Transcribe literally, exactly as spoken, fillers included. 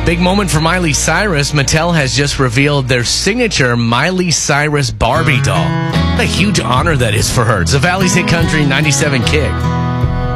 Big moment for Miley Cyrus. Mattel has just revealed their signature Miley Cyrus Barbie doll. What a huge honor that is for her. It's a Valley's Hit Country ninety-seven Kick.